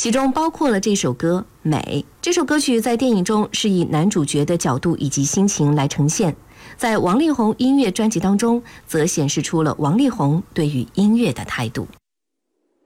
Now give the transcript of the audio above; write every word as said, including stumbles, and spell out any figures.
其中包括了这首歌《美》。这首歌曲在电影中是以男主角的角度以及心情来呈现，在王力宏音乐专辑当中则显示出了王力宏对于音乐的态度。